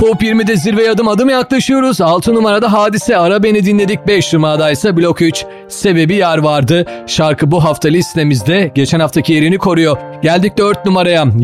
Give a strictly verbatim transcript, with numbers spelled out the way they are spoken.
Pop yirmide zirveye adım adım yaklaşıyoruz. altı numarada Hadise, Ara Beni dinledik. beş numaradaysa Blok üç, Sebebi Yar vardı. Şarkı bu hafta listemizde geçen haftaki yerini koruyor. Geldik dört numaraya.